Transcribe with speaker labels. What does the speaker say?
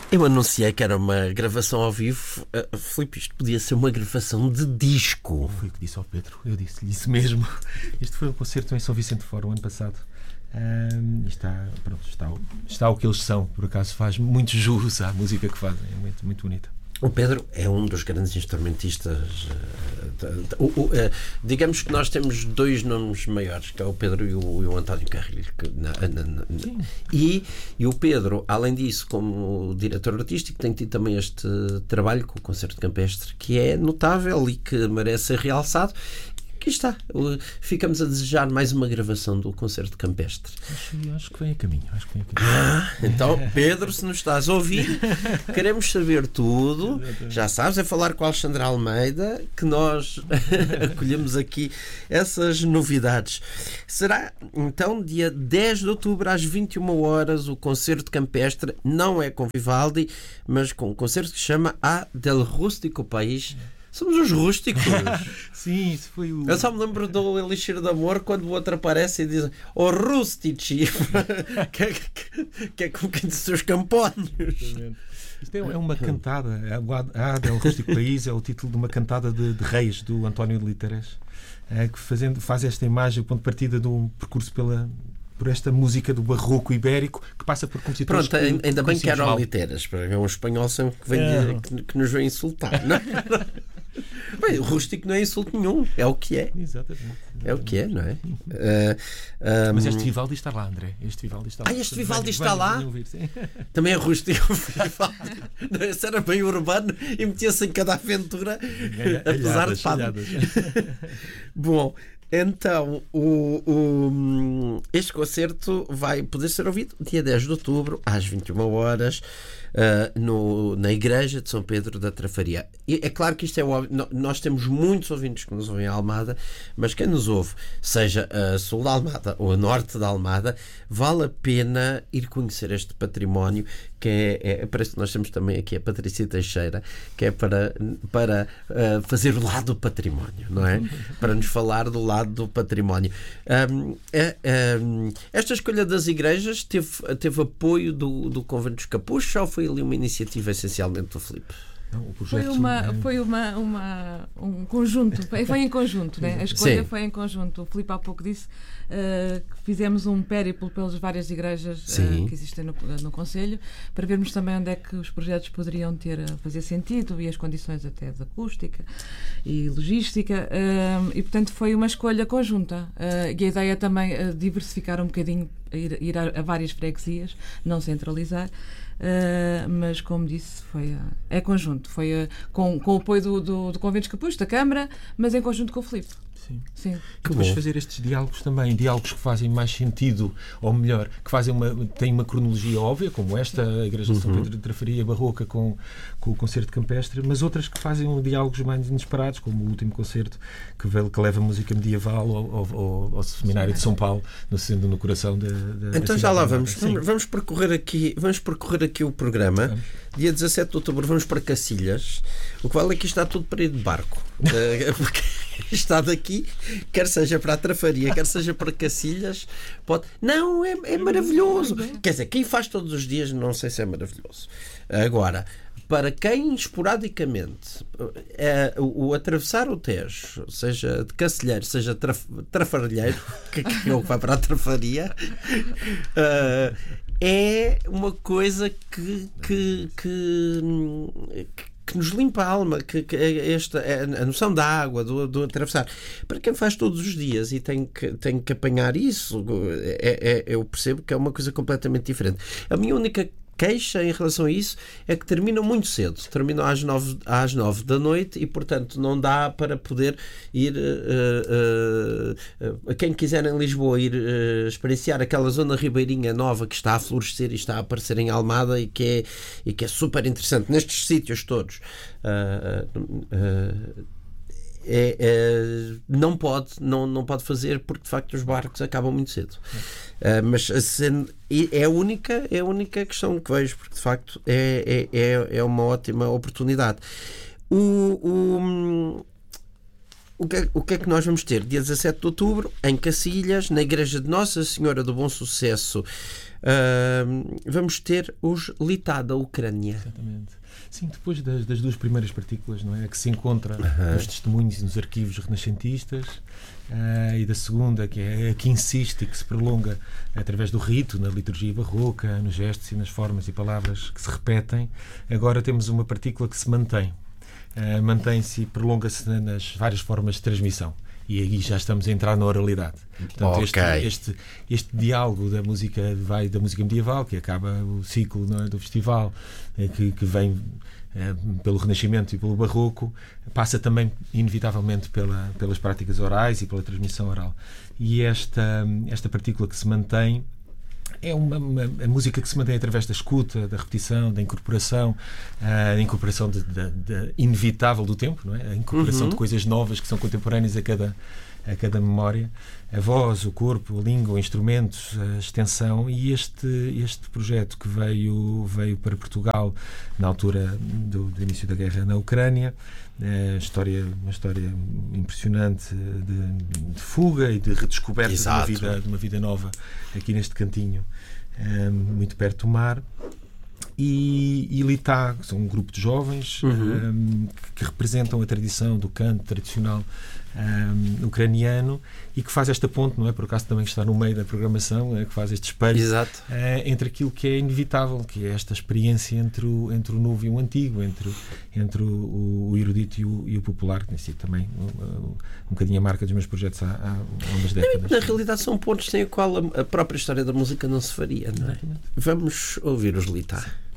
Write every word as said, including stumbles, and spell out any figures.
Speaker 1: Eu anunciei que era uma gravação ao vivo. Uh, Filipe, isto podia ser uma gravação de disco.
Speaker 2: Foi o que disse ao Pedro, eu disse-lhe isso mesmo. Este foi um concerto em São Vicente Fora o ano passado. Um, e está, pronto, está, está o que eles são, por acaso faz muito jus à música que fazem, é muito, muito bonita.
Speaker 1: O Pedro é um dos grandes instrumentistas. Uh, uh, uh, uh, digamos que nós temos dois nomes maiores, que é o Pedro e o, e o António Carrilho. Que, na, na, na, e, e o Pedro, além disso, como diretor artístico, tem tido também este trabalho com o Concerto Campestre, que é notável e que merece ser realçado. Aqui está. Ficamos a desejar mais uma gravação do Concerto Campestre.
Speaker 2: Acho, acho que vem a caminho. Acho que vem a caminho.
Speaker 1: Ah, então, Pedro, se nos estás a ouvir, queremos saber tudo. Já sabes, é falar com a Alexandra Almeida que nós acolhemos aqui essas novidades. Será, então, dia dez de outubro, às vinte e uma horas, o Concerto Campestre. Não é com Vivaldi, mas com um concerto que se chama A del Rústico País. Somos os rústicos.
Speaker 2: Sim, isso foi o...
Speaker 1: Eu só me lembro do Elixir de Amor quando o outro aparece e diz o rústici, que, é, que, que é como quem diz os campónios.
Speaker 2: Isto é, é uma cantada. A del Rústico País é o título de uma cantada de, de reis do António de Literas, é, que fazendo, faz esta imagem, o ponto de partida de um percurso pela... por esta música do barroco ibérico que passa por compositores.
Speaker 1: Pronto, que, ainda bem que eram literas, para é um espanhol sempre que, vem, é. que, que nos vem insultar. Não? Bem, o rústico não é insulto nenhum, é o que é.
Speaker 2: Exatamente.
Speaker 1: É o que é, não é? Uh,
Speaker 2: um... Mas este Vivaldi está lá, André. Este Vivaldi está lá.
Speaker 1: Ah, este Vivaldi
Speaker 2: vai,
Speaker 1: está
Speaker 2: vai,
Speaker 1: lá?
Speaker 2: Vai ouvir,
Speaker 1: também é rústico o Vivaldi. Não, esse era bem urbano e metia-se em cada aventura, apesar de fado. Bom. Então, o, o, este concerto vai poder ser ouvido dia dez de outubro, às vinte e uma horas, uh, no, na Igreja de São Pedro da Trafaria. E é claro que isto é óbvio, nós temos muitos ouvintes que nos ouvem a Almada, mas quem nos ouve, seja a sul da Almada ou a norte da Almada, vale a pena ir conhecer este património, que é, é parece que nós temos também aqui a Patrícia Teixeira, que é para, para uh, fazer o lado do património, não é? Para nos falar do lado do património. Um, é, um, esta escolha das igrejas teve, teve apoio do, do Convento dos Capuchos ou foi ali uma iniciativa essencialmente do Filipe?
Speaker 2: Não, o projeto,
Speaker 3: foi uma, foi uma, uma, um conjunto, foi em conjunto, né? A escolha Sim. foi em conjunto. O Filipe há pouco disse uh, que fizemos um périplo pelas várias igrejas uh, que existem no, no Conselho, para vermos também onde é que os projetos poderiam ter a fazer sentido e as condições até de acústica e logística, uh, e portanto foi uma escolha conjunta. Uh, e a ideia também é diversificar um bocadinho, ir, ir a, a várias freguesias, não centralizar. Uh, mas como disse, foi, uh, é conjunto, foi uh, com, com o apoio do, do, do Convento dos Capuchos, da Câmara, mas em conjunto com o Filipe.
Speaker 2: Sim.
Speaker 3: Sim.
Speaker 2: E depois fazer estes diálogos também, diálogos que fazem mais sentido, ou melhor, que fazem uma, têm uma cronologia óbvia, como esta, a Igreja de São Pedro de Trafaria barroca com, com o Concerto Campestre, mas outras que fazem diálogos mais inesperados, como o último concerto que, que leva música medieval ao, ao, ao Seminário de São Paulo, no centro, no coração da, da
Speaker 1: Então da já lá vamos. vamos. Vamos percorrer aqui, vamos percorrer aqui o programa. Vamos. Dia dezassete de outubro vamos para Cacilhas. O que vale aqui está tudo para ir de barco. Porque está daqui, quer seja para a Trafaria, quer seja para Cacilhas, pode... Não, é, é maravilhoso. Quer dizer, quem faz todos os dias, não sei se é maravilhoso. Agora, para quem esporadicamente é, o, o atravessar o Tejo, seja de Cacilheiro, seja traf, trafarelheiro, que, que é o que vai para a Trafaria, uh, é uma coisa que, que, que, que nos limpa a alma, que, que esta, a noção da água, do, do atravessar. Para quem faz todos os dias e tem que, tem que apanhar isso, é, é, eu percebo que é uma coisa completamente diferente. A minha única queixa em relação a isso é que terminam muito cedo, terminam às nove, às nove da noite e, portanto, não dá para poder ir uh, uh, uh, quem quiser em Lisboa ir uh, experienciar aquela zona ribeirinha nova que está a florescer e está a aparecer em Almada e que é, e que é super interessante nestes sítios todos. Uh, uh, uh, É, é, não pode não, não pode fazer porque de facto os barcos acabam muito cedo. É. Uh, mas assim, é a única é a única questão que vejo, porque de facto é, é, é uma ótima oportunidade. O, o, o, que, o que é que nós vamos ter? Dia dezassete de outubro em Cacilhas, na Igreja de Nossa Senhora do Bom Sucesso, Uh, vamos ter os Litá da Ucrânia.
Speaker 2: Exatamente. Sim, depois das, das duas primeiras partículas, não é? Que se encontra uh-huh. nos testemunhos e nos arquivos renascentistas, uh, e da segunda, que é a que insiste e que se prolonga através do rito, na liturgia barroca, nos gestos e nas formas e palavras que se repetem. Agora temos uma partícula que se mantém. Uh, mantém-se e prolonga-se nas várias formas de transmissão. E aí já estamos a entrar na oralidade. Portanto,
Speaker 1: okay.
Speaker 2: este, este, este diálogo da música, vai, da música medieval, que acaba o ciclo, não é, do festival, que, que vem é, pelo Renascimento e pelo Barroco, passa também, inevitavelmente, pela, pelas práticas orais e pela transmissão oral. E esta, esta partícula que se mantém é uma, uma a música que se mantém através da escuta, da repetição, da incorporação, uh, da incorporação de, de, de inevitável do tempo, não é? A incorporação uhum. de coisas novas que são contemporâneas a cada, a cada memória, a voz, o corpo, a língua, instrumentos, a extensão. E este, este projeto que veio, veio para Portugal na altura do, do início da guerra na Ucrânia, é história, uma história impressionante de, de fuga e de redescoberta de uma, vida, de uma vida nova aqui neste cantinho, um, muito perto do mar. E, e Litá, que são um grupo de jovens uhum. um, que, que representam a tradição do canto tradicional um, ucraniano e que faz esta ponte, não é? Por acaso também está no meio da programação, é? Que faz este espelho uh, entre aquilo que é inevitável, que é esta experiência entre o, entre o novo e o antigo, entre, entre o, o erudito e o, e o popular, que tem sido também um, um bocadinho a marca dos meus projetos há, há umas décadas.
Speaker 1: Na realidade são pontos sem a qual a, a própria história da música não se faria, não é? Vamos ouvir os Litá.